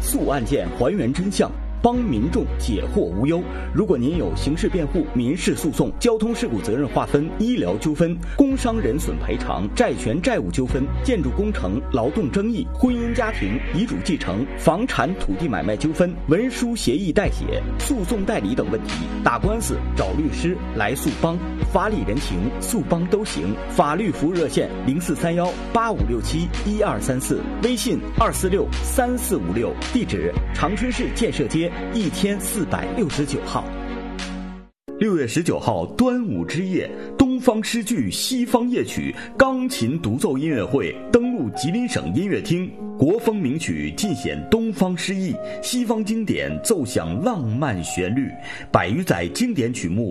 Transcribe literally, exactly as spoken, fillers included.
诉案件，还原真相，帮民众解惑无忧。如果您有刑事辩护、民事诉讼、交通事故责任划分、医疗纠纷、工伤人损赔偿、债权债务纠纷、建筑工程、劳动争议、婚姻家庭、遗嘱继承、房产土地买卖纠纷、文书协议代写、诉讼代理等问题，打官司找律师来诉帮，法理人情诉帮都行。法律服务热线零四三幺八五六七一二三四，微信二四六三四五六，地址长春市建设街一千四百六十九号。六月十九号端午之夜，东方诗句西方夜曲钢琴独奏音乐会登陆吉林省音乐厅，国风名曲尽显东方诗意，西方经典奏响浪漫旋律，百余载经典曲目